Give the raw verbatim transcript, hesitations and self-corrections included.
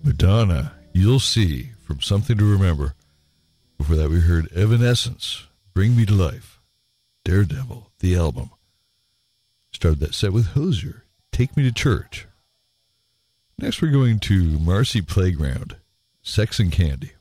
Madonna, You'll See, from Something to Remember. Before that, we heard Evanescence, Bring Me to Life. Daredevil, the album. Started that set with Hozier, Take Me to Church. Next, we're going to Marcy Playground, Sex and Candy.